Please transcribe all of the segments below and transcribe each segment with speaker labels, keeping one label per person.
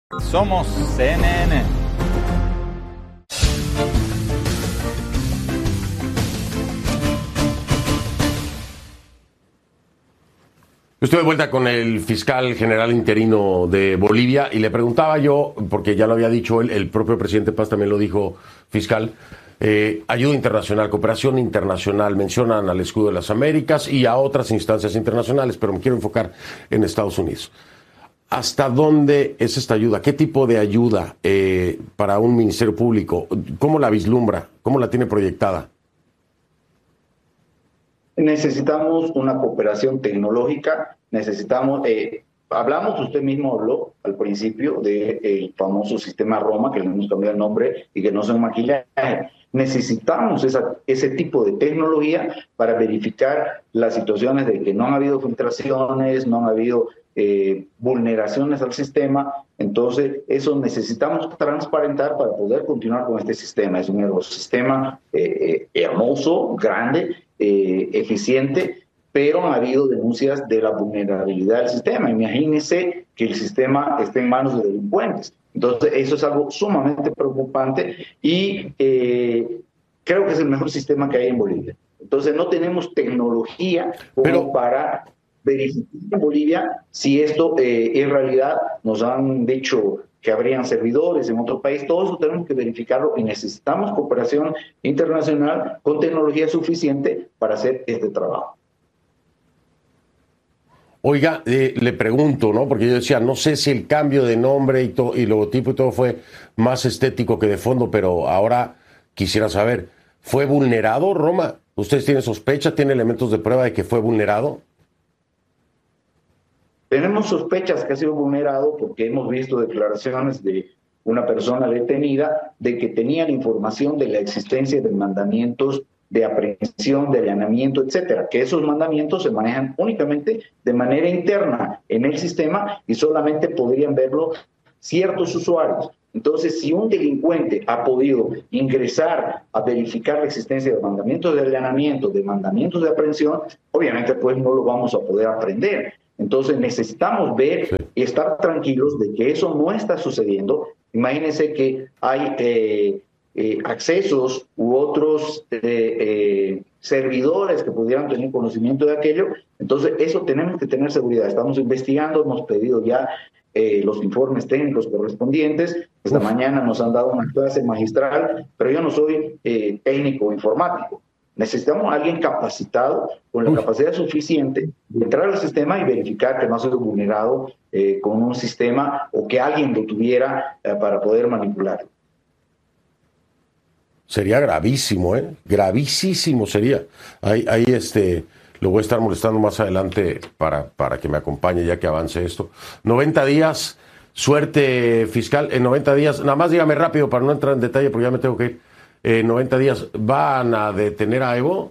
Speaker 1: Somos CNN.
Speaker 2: Estoy de vuelta con el fiscal general interino de Bolivia y le preguntaba yo, porque ya lo había dicho el propio presidente Paz también lo dijo, fiscal, ayuda internacional, cooperación internacional, mencionan al Escudo de las Américas y a otras instancias internacionales, pero me quiero enfocar en Estados Unidos. ¿Hasta dónde es esta ayuda? ¿Qué tipo de ayuda para un ministerio público? ¿Cómo la vislumbra? ¿Cómo la tiene proyectada?
Speaker 3: Necesitamos una cooperación tecnológica, necesitamos, hablamos, usted mismo habló al principio del famoso sistema Roma, que le hemos cambiado el nombre y que no es un maquillaje. Necesitamos ese tipo de tecnología para verificar las situaciones de que no han habido filtraciones, no han habido vulneraciones al sistema. Entonces, eso necesitamos transparentar para poder continuar con este sistema. Es un ecosistema hermoso, grande, eficiente, pero han habido denuncias de la vulnerabilidad del sistema. Imagínense que el sistema esté en manos de delincuentes. Entonces, eso es algo sumamente preocupante y creo que es el mejor sistema que hay en Bolivia. Entonces, no tenemos tecnología como para verificar en Bolivia si esto en realidad nos han dicho que habrían servidores en otro país. Todo eso tenemos que verificarlo y necesitamos cooperación internacional con tecnología suficiente para hacer este trabajo.
Speaker 2: Oiga, le pregunto, ¿no? Porque yo decía, no sé si el cambio de nombre y logotipo y todo fue más estético que de fondo, pero ahora quisiera saber, ¿fue vulnerado Roma? ¿Ustedes tienen sospecha, tienen elementos de prueba de que fue vulnerado?
Speaker 3: Tenemos sospechas que ha sido vulnerado porque hemos visto declaraciones de una persona detenida de que tenían información de la existencia de mandamientos de aprehensión, de allanamiento, etcétera, que esos mandamientos se manejan únicamente de manera interna en el sistema y solamente podrían verlo ciertos usuarios. Entonces, si un delincuente ha podido ingresar a verificar la existencia de mandamientos de allanamiento, de mandamientos de aprehensión, obviamente pues no lo vamos a poder aprender. Entonces necesitamos ver y estar tranquilos de que eso no está sucediendo. Imagínense que hay accesos u otros servidores que pudieran tener conocimiento de aquello. Entonces eso tenemos que tener seguridad. Estamos investigando, hemos pedido ya los informes técnicos correspondientes. Esta mañana nos han dado una clase magistral, pero yo no soy técnico informático. Necesitamos a alguien capacitado, con la capacidad suficiente de entrar al sistema y verificar que no ha sido vulnerado con un sistema o que alguien lo tuviera para poder manipularlo.
Speaker 2: Sería gravísimo, ¿eh? Gravísimo sería. Ahí lo voy a estar molestando más adelante para que me acompañe ya que avance esto. 90 días, suerte fiscal, en 90 días, nada más dígame rápido para no entrar en detalle porque ya me tengo que ir. 90 días, ¿van a detener a Evo?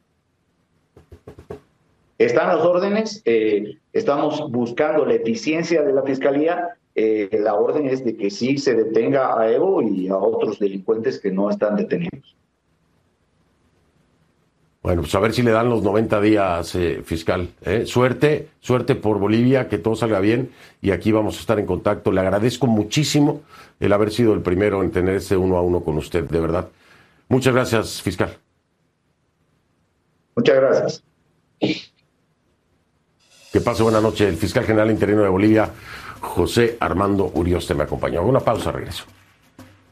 Speaker 3: Están las órdenes, estamos buscando la eficiencia de la Fiscalía. La orden es de que sí se detenga a Evo y a otros delincuentes que no están detenidos.
Speaker 2: Bueno, pues a ver si le dan los 90 días, fiscal. Suerte por Bolivia, que todo salga bien y aquí vamos a estar en contacto. Le agradezco muchísimo el haber sido el primero en tener este 1 a 1 con usted, de verdad. Muchas gracias, fiscal.
Speaker 3: Muchas gracias.
Speaker 2: Que pase buena noche. El fiscal general interino de Bolivia, José Armando Urioste, me acompañó. Una pausa, regreso.